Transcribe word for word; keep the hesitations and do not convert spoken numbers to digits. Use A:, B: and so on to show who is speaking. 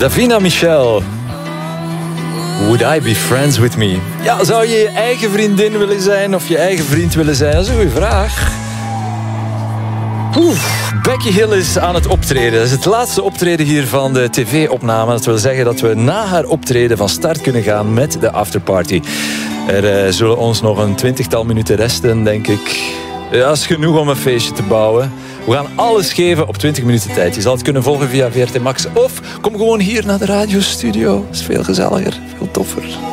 A: Davina Michel. Would I be friends with me? Ja, zou je je eigen vriendin willen zijn of je eigen vriend willen zijn? Dat is een goede vraag. Oeh, Becky Hill is aan het optreden. Dat is het laatste optreden hier van de tv-opname. Dat wil zeggen dat we na haar optreden van start kunnen gaan met de afterparty. Er uh, zullen ons nog een twintigtal minuten resten, denk ik. Dat is genoeg om een feestje te bouwen. We gaan alles geven op twintig minuten tijd. Je zal het kunnen volgen via V R T Max. Of kom gewoon hier naar de radiostudio. Dat is veel gezelliger, veel toffer.